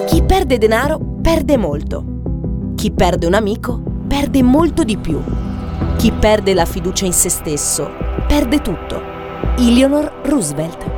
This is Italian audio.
Chi perde denaro perde molto. Chi perde un amico perde molto di più. Chi perde la fiducia in se stesso perde tutto. Eleanor Roosevelt.